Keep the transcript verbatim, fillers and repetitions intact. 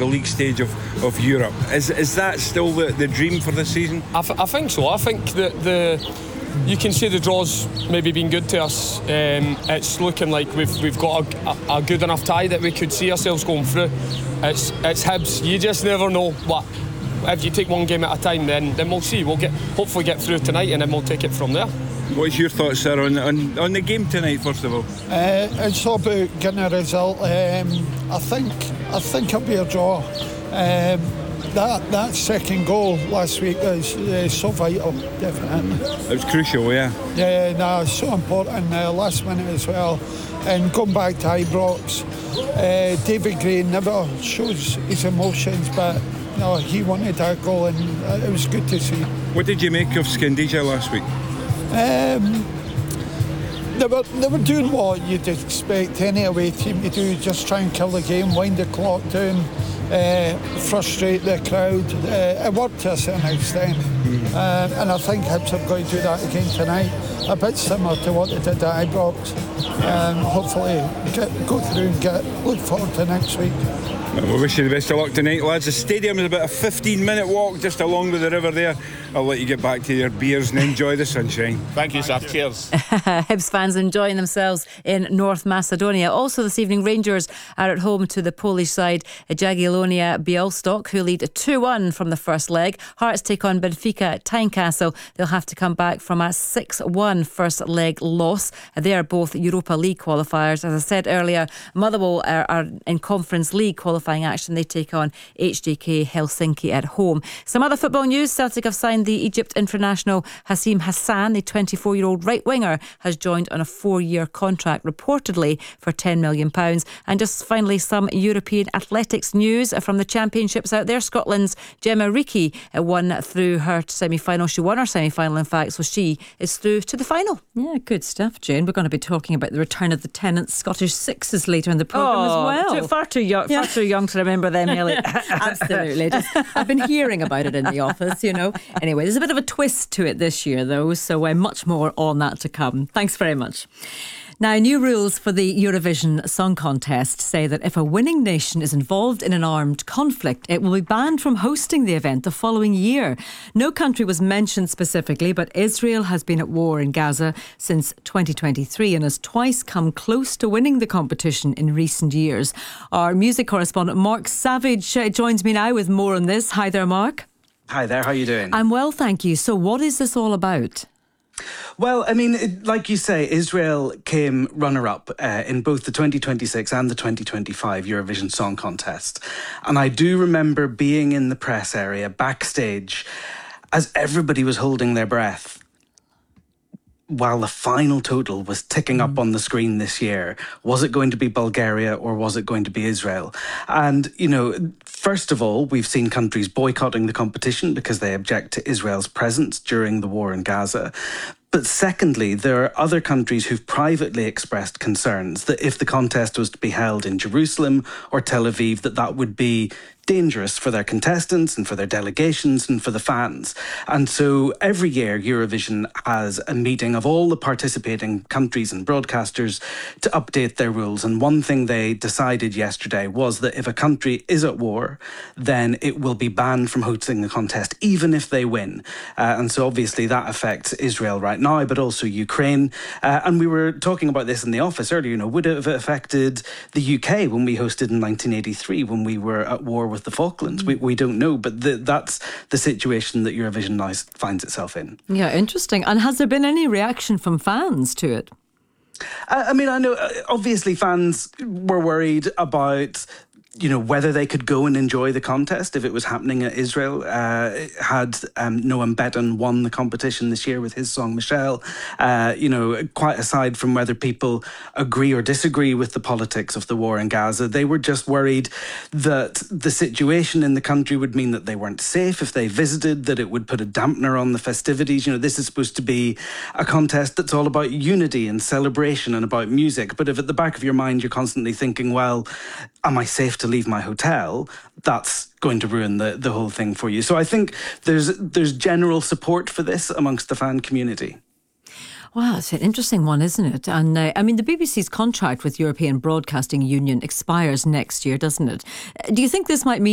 the league stage of, of Europe. Is is that still the, the dream for this season? I, th- I think so. I think that the you can see the draws maybe been good to us. Um, it's looking like we've we've got a, a, a good enough tie that we could see ourselves going through. It's it's Hibs. You just never know. But if you take one game at a time, then then we'll see. We'll get hopefully get through tonight, and then we'll take it from there. What's your thoughts, sir, on, on, on the game tonight, first of all? Uh, it's all about getting a result. Um, I think I think it'll be a draw. Um, that that second goal last week was uh, so vital, definitely. It was crucial, yeah. Yeah, no, it's so important. Uh, last minute as well. And going back to Ibrox, uh, David Gray never shows his emotions, but no, he wanted that goal, and it was good to see. What did you make of Scandinavia last week? Um, they were they were doing what you'd expect any away team to do, just try and kill the game, wind the clock down, uh, frustrate the crowd. Uh, it worked to a certain extent, mm. uh, and I think Hibs have got to do that again tonight. A bit similar to what they did at Ibrox. Um, hopefully, get, go through and get look forward to next week. We wish you the best of luck tonight, lads. The stadium is about a fifteen minute walk just along with the river there. I'll let you get back to your beers and enjoy the sunshine. Thank you, sir. Cheers. Hibs fans enjoying themselves in North Macedonia. Also this evening, Rangers are at home to the Polish side Jagiellonia Białystok, who lead two one from the first leg. Hearts take on Benfica at Tynecastle. They'll have to come back from a six one first leg loss. They are both Europa League qualifiers. As I said earlier, Motherwell are, are in Conference League qualifiers action. They take on H J K Helsinki at home. Some other football news. Celtic have signed the Egypt international Hassim Hassan. The twenty-four-year-old right winger has joined on a four-year contract, reportedly for ten million pounds. And just finally, some European athletics news from the championships out there. Scotland's Gemma Reekie won through her semi-final. She won her semi-final, in fact, so she is through to the final. Yeah, good stuff, Jane. We're going to be talking about the return of the Tennent's Scottish Sixes later in the programme oh, as well. Too, far too young, yeah. far too young to remember them, Ellie. Absolutely. Just, I've been hearing about it in the office, you know. Anyway, there's a bit of a twist to it this year, though, so uh, much more on that to come. Thanks very much. Now, new rules for the Eurovision Song Contest say that if a winning nation is involved in an armed conflict, it will be banned from hosting the event the following year. No country was mentioned specifically, but Israel has been at war in Gaza since twenty twenty-three and has twice come close to winning the competition in recent years. Our music correspondent Mark Savage uh, joins me now with more on this. Hi there, Mark. Hi there, how are you doing? I'm well, thank you. So what is this all about? Well, I mean, it, like you say, Israel came runner-up uh, in both the twenty twenty-six and the twenty twenty-five Eurovision Song Contest. And I do remember being in the press area backstage as everybody was holding their breath while the final total was ticking up on the screen this year. Was it going to be Bulgaria or was it going to be Israel? And, you know, first of all, we've seen countries boycotting the competition because they object to Israel's presence during the war in Gaza. But secondly, there are other countries who've privately expressed concerns that if the contest was to be held in Jerusalem or Tel Aviv, that that would be dangerous for their contestants and for their delegations and for the fans. And so every year Eurovision has a meeting of all the participating countries and broadcasters to update their rules. And one thing they decided yesterday was that if a country is at war, then it will be banned from hosting the contest, even if they win. Uh, and so obviously that affects Israel right now, but also Ukraine. Uh, and we were talking about this in the office earlier, you know, would it have affected the U K when we hosted in nineteen eighty-three, when we were at war with with the Falklands? We, we don't know, but the, that's the situation that Eurovision now finds itself in. Yeah, interesting. And has there been any reaction from fans to it? Uh, I mean, I know uh, obviously fans were worried about, you know, whether they could go and enjoy the contest if it was happening at Israel. Uh, had um, Noam Bedan won the competition this year with his song Michelle, uh, you know, quite aside from whether people agree or disagree with the politics of the war in Gaza, they were just worried that the situation in the country would mean that they weren't safe if they visited, that it would put a dampener on the festivities. You know, this is supposed to be a contest that's all about unity and celebration and about music. But if at the back of your mind you're constantly thinking, well, am I safe to leave my hotel? That's going to ruin the, the whole thing for you. So I think there's there's general support for this amongst the fan community. Wow, it's an interesting one, isn't it? And uh, I mean, the B B C's contract with European Broadcasting Union expires next year, doesn't it? Do you think this might mean